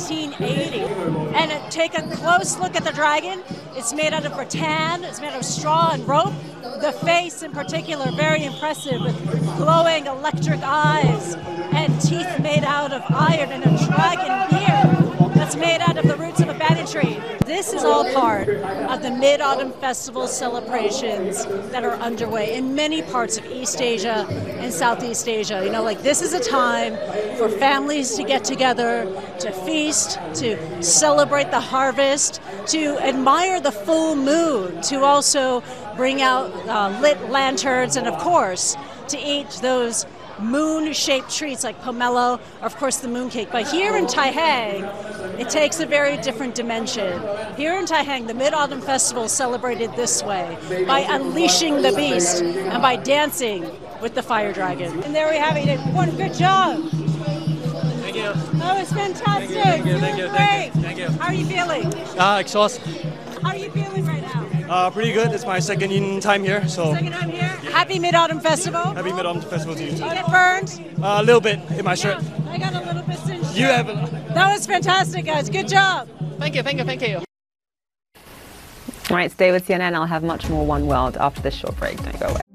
1980. And take a close look at the dragon. It's made out of rattan, it's made out of straw and rope. The face in particular, very impressive, with glowing electric eyes and teeth made out of iron, and a dragon beard that's made out of the roots of a banyan tree. This is all part of the Mid-Autumn Festival celebrations that are underway in many parts of East Asia and Southeast Asia. You know, like, this is a time for families to get together, to feast, to celebrate the harvest, to admire the full moon, to also bring out lit lanterns, and of course, to eat those moon-shaped treats like pomelo, or of course the mooncake. But here in Taihang, it takes a very different dimension. Here in Taihang, the Mid-Autumn Festival is celebrated this way, by unleashing the beast and by dancing with the fire dragon. And there we have it. One good job. Thank you. That was fantastic. Thank you. Thank you. Great. Thank you. How are you feeling? Exhausted. How are you feeling right now? Pretty good. It's my second time here, so. Second time here. Happy Mid-Autumn Festival. Happy Mid-Autumn Festival to you too. You get burned? A little bit in my shirt. Yeah, I got a little bit singed. You have. That was fantastic, guys. Good job. Thank you. Thank you. Thank you. All right, stay with CNN. I'll have much more One World after this short break. Don't go away.